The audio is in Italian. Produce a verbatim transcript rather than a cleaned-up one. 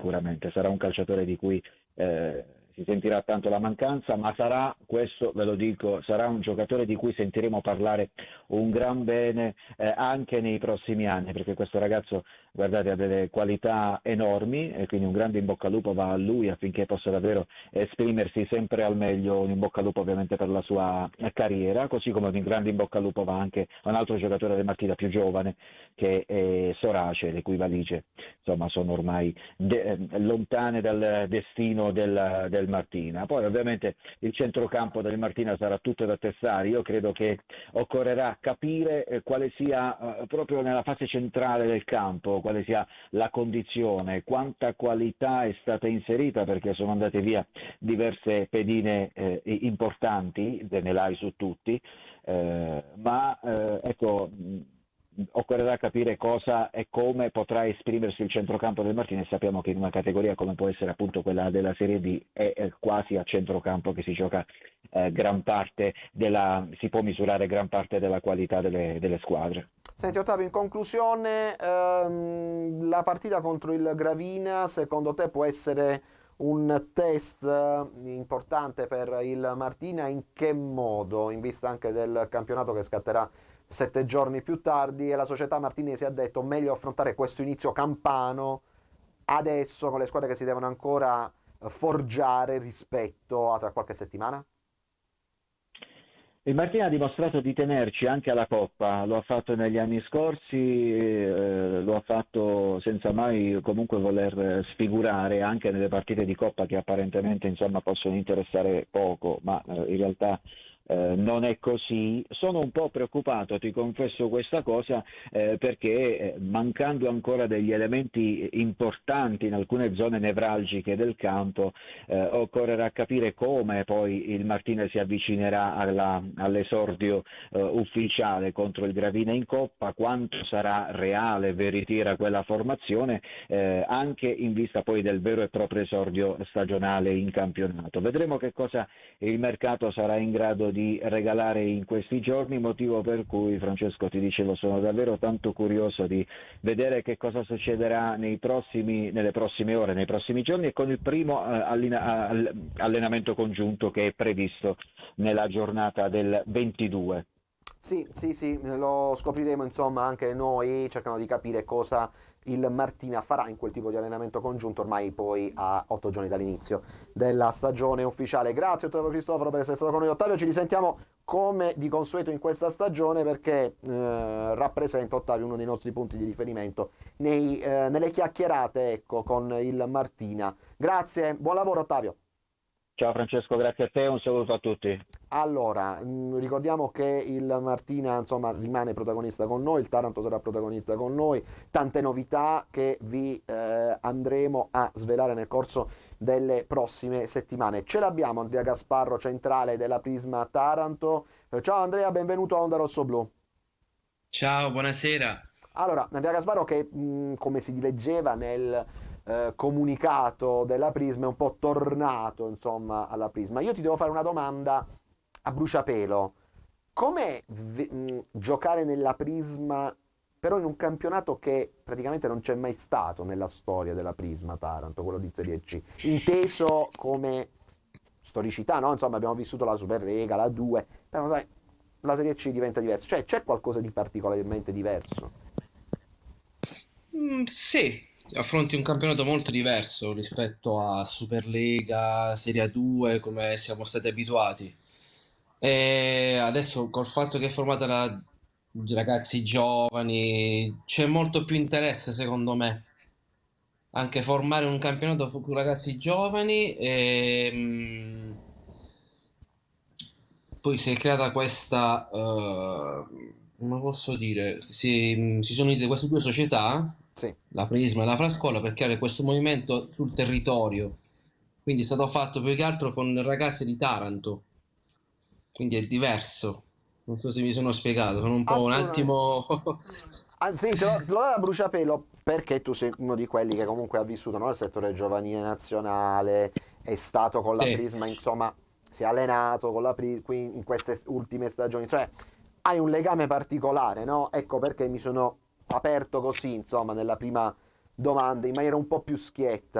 sicuramente, sarà un calciatore di cui eh, si sentirà tanto la mancanza, ma sarà, questo ve lo dico, sarà un giocatore di cui sentiremo parlare un gran bene eh, anche nei prossimi anni, perché questo ragazzo, guardate, ha delle qualità enormi e quindi un grande in bocca al lupo va a lui affinché possa davvero esprimersi sempre al meglio, un in bocca al lupo ovviamente per la sua carriera, così come un grande in bocca al lupo va anche a un altro giocatore del Martina più giovane che è Sorace, le cui valigie insomma sono ormai de- lontane dal destino del, del Martina. Poi ovviamente il centrocampo del Martina sarà tutto da testare, io credo che occorrerà capire eh, quale sia eh, proprio nella fase centrale del campo, quale sia la condizione, quanta qualità è stata inserita, perché sono andate via diverse pedine eh, importanti, ve ne l'hai su tutti, eh, ma eh, ecco, mh, occorrerà capire cosa e come potrà esprimersi il centrocampo del Martinez. Sappiamo che in una categoria come può essere appunto quella della Serie D è, è quasi a centrocampo che si gioca eh, gran parte della, si può misurare gran parte della qualità delle, delle squadre. Senti Ottavio, in conclusione, ehm, la partita contro il Gravina secondo te può essere un test eh, importante per il Martina? In che modo? In vista anche del campionato che scatterà sette giorni più tardi, e la società martinese ha detto meglio affrontare questo inizio campano adesso con le squadre che si devono ancora eh, forgiare rispetto a tra qualche settimana? Il Martina ha dimostrato di tenerci anche alla Coppa, lo ha fatto negli anni scorsi, eh, lo ha fatto senza mai comunque voler sfigurare anche nelle partite di Coppa che apparentemente insomma possono interessare poco, ma eh, in realtà eh, non è così. Sono un po' preoccupato, ti confesso questa cosa, eh, perché eh, mancando ancora degli elementi importanti in alcune zone nevralgiche del campo, eh, occorrerà capire come poi il Martina si avvicinerà alla, all'esordio eh, ufficiale contro il Gravina in Coppa, quanto sarà reale, veritiera quella formazione, eh, anche in vista poi del vero e proprio esordio stagionale in campionato. Vedremo che cosa il mercato sarà in grado di regalare in questi giorni, motivo per cui, Francesco, ti dicevo, sono davvero tanto curioso di vedere che cosa succederà nei prossimi, nelle prossime ore, nei prossimi giorni, e con il primo eh, allena- allenamento congiunto che è previsto nella giornata del ventidue. Sì, sì, sì, lo scopriremo insomma anche noi, cercando di capire cosa il Martina farà in quel tipo di allenamento congiunto, ormai poi a otto giorni dall'inizio della stagione ufficiale. Grazie Ottavio Cristoforo per essere stato con noi. Ottavio, ci risentiamo come di consueto in questa stagione, perché eh, rappresenta Ottavio uno dei nostri punti di riferimento nei, eh, nelle chiacchierate, ecco, con il Martina. Grazie, buon lavoro Ottavio. Ciao Francesco, grazie a te, un saluto a tutti. Allora, mh, ricordiamo che il Martina, insomma, rimane protagonista con noi, il Taranto sarà protagonista con noi, tante novità che vi eh, andremo a svelare nel corso delle prossime settimane. Ce l'abbiamo Andrea Gasparro, centrale della Prisma Taranto. Eh, Ciao Andrea, benvenuto a Onda Rosso Blu. Ciao, buonasera. Allora, Andrea Gasparro che, mh, come si leggeva nel eh, comunicato della Prisma, è un po' tornato, insomma, alla Prisma. Io ti devo fare una domanda a bruciapelo. Come giocare nella Prisma, però in un campionato che praticamente non c'è mai stato nella storia della Prisma Taranto, quello di Serie C, inteso come storicità, no? Insomma, abbiamo vissuto la Superlega, la due, però sai, la Serie C diventa diversa, cioè c'è qualcosa di particolarmente diverso. Mm, sì, affronti un campionato molto diverso rispetto a Superlega, Serie due, come siamo stati abituati. E adesso col fatto che è formata da ragazzi giovani, c'è molto più interesse, secondo me, anche formare un campionato su ragazzi giovani. E, mm, poi si è creata questa, eh, come posso dire, si, si sono unite queste due società, Sì. la Prisma e la Frascola, per creare questo movimento sul territorio. Quindi è stato fatto più che altro con ragazze di Taranto, quindi è diverso. Non so se mi sono spiegato, sono un po' un Assolutamente. attimo... Ah, sì, te lo, te lo do da bruciapelo perché tu sei uno di quelli che comunque ha vissuto, no, nel settore giovanile nazionale, è stato con la Sì. Prisma, insomma, si è allenato con la Prisma in queste ultime stagioni, cioè hai un legame particolare, no? Ecco perché mi sono aperto così, insomma, nella prima domanda in maniera un po' più schietta.